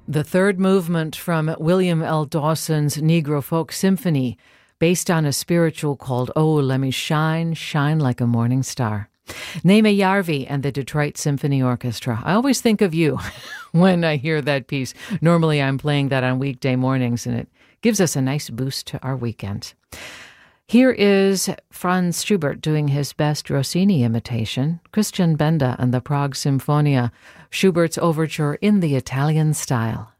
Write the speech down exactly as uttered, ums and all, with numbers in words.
The third movement from William L. Dawson's Negro Folk Symphony, based on a spiritual called Oh, Let Me Shine, Shine Like a Morning Star. Naima Yarvi and the Detroit Symphony Orchestra. I always think of you when I hear that piece. Normally I'm playing that on weekday mornings, and it gives us a nice boost to our weekend. Here is Franz Schubert doing his best Rossini imitation, Christian Benda and the Prague Symphonia, Schubert's overture in the Italian style.